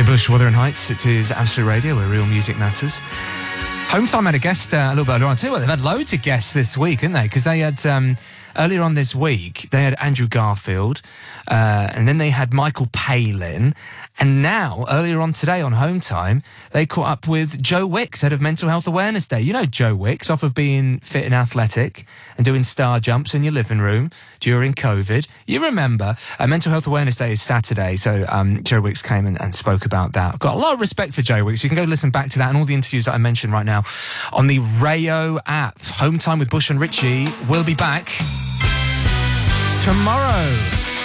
Bush, Wuthering Heights. It is Absolute Radio, where real music matters. Home Time had a guest a little bit earlier on. I'll tell you what, they've had loads of guests this week, haven't they? Because they had, earlier on this week, they had Andrew Garfield, and then they had Michael Palin, and now, earlier on today on Home Time, they caught up with Joe Wicks, head of Mental Health Awareness Day. You know Joe Wicks, off of being fit and athletic and doing star jumps in your living room during COVID. You remember, Mental Health Awareness Day is Saturday, so Joe Wicks came and spoke about that. I've got a lot of respect for Joe Wicks. You can go listen back to that and all the interviews that I mentioned right now on the Rayo app. Home Time with Bush and Richie will be back tomorrow.